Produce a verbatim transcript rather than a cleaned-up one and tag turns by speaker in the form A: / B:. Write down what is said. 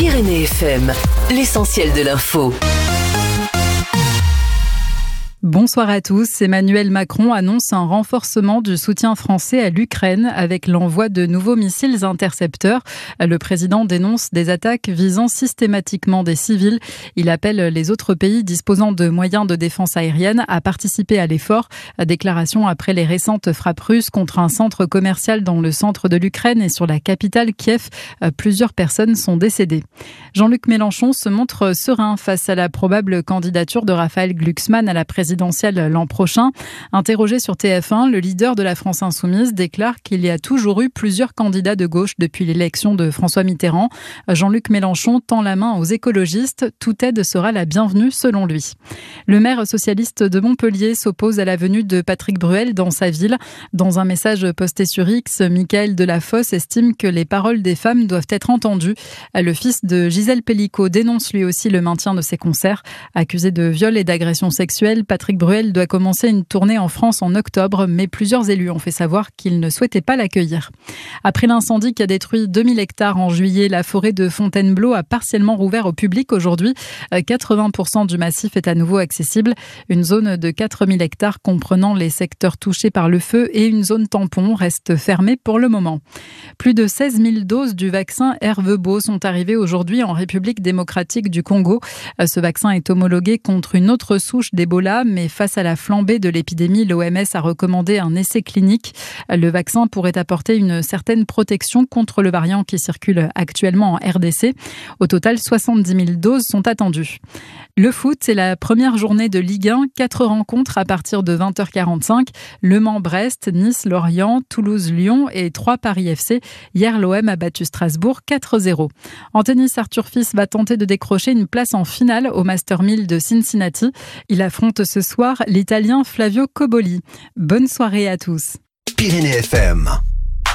A: Pyrénées F M, l'essentiel de l'info.
B: Bonsoir à tous. Emmanuel Macron annonce un renforcement du soutien français à l'Ukraine avec l'envoi de nouveaux missiles intercepteurs. Le président dénonce des attaques visant systématiquement des civils. Il appelle les autres pays disposant de moyens de défense aérienne à participer à l'effort. Déclaration après les récentes frappes russes contre un centre commercial dans le centre de l'Ukraine et sur la capitale Kiev. Plusieurs personnes sont décédées. Jean-Luc Mélenchon se montre serein face à la probable candidature de Raphaël Glucksmann à la présidentielle l'an prochain. Interrogé sur T F un, le leader de la France Insoumise déclare qu'il y a toujours eu plusieurs candidats de gauche depuis l'élection de François Mitterrand. Jean-Luc Mélenchon tend la main aux écologistes. Toute aide sera la bienvenue selon lui. Le maire socialiste de Montpellier s'oppose à la venue de Patrick Bruel dans sa ville. Dans un message posté sur X, Michaël Delafosse estime que les paroles des femmes doivent être entendues. Le fils de Gisèle Pellicot dénonce lui aussi le maintien de ses concerts. Accusé de viol et d'agression sexuelle, Patrick Bruel doit commencer une tournée en France en octobre, mais plusieurs élus ont fait savoir qu'ils ne souhaitaient pas l'accueillir. Après l'incendie qui a détruit deux mille hectares en juillet, la forêt de Fontainebleau a partiellement rouvert au public aujourd'hui. quatre-vingts pour cent du massif est à nouveau accessible. Une zone de quatre mille hectares comprenant les secteurs touchés par le feu et une zone tampon reste fermée pour le moment. Plus de seize mille doses du vaccin Ervebo sont arrivées aujourd'hui en République démocratique du Congo. Ce vaccin est homologué contre une autre souche d'Ebola, mais face à la flambée de l'épidémie, l'O M S a recommandé un essai clinique. Le vaccin pourrait apporter une certaine protection contre le variant qui circule actuellement en R D C. Au total, soixante-dix mille doses sont attendues. Le foot, c'est la première journée de Ligue un. Quatre rencontres à partir de vingt heures quarante-cinq. Le Mans-Brest, Nice-Lorient, Toulouse-Lyon et trois Paris F C. Hier, l'O M a battu Strasbourg quatre zéro. En tennis, Arthur Fils va tenter de décrocher une place en finale au Master mille de Cincinnati. Il affronte ce soir l'Italien Flavio Cobolli. Bonne soirée à tous.
C: Pyrénées F M.